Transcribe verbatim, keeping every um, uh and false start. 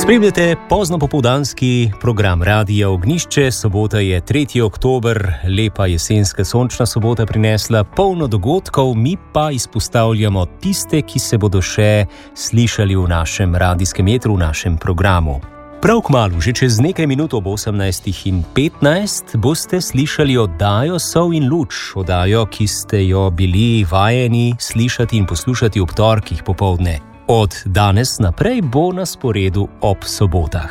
Spremljate poznopopoldanski program Radia Ognjišče. Sobota je tretji oktober, lepa jesenska sončna sobota prinesla polno dogodkov, mi pa izpostavljamo tiste, ki se bodo še slišali v našem radijskem etru, v našem programu. Prav kmalu, že čez nekaj minut ob osemnajstih in petnajst, boste slišali oddajo Sol in luč, oddajo, ki ste jo bili vajeni slišati in poslušati ob torkih popoldne. Od danes naprej bo na sporedu ob sobotah.